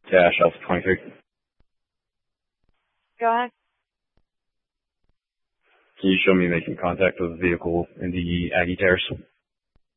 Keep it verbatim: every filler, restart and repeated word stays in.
Dash Alpha twenty-three. Go ahead. Can you show me making contact with the vehicle in the Aggie Terrace?